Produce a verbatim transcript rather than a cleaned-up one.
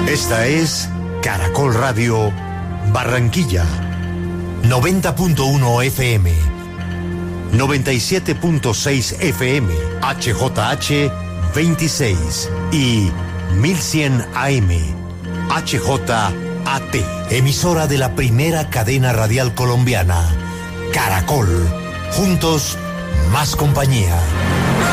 Esta es Caracol Radio Barranquilla, noventa punto uno F M, noventa y siete punto seis F M, H J H veintiséis y mil cien A M, H J A T, emisora de la primera cadena radial colombiana, Caracol. Juntos, más compañía.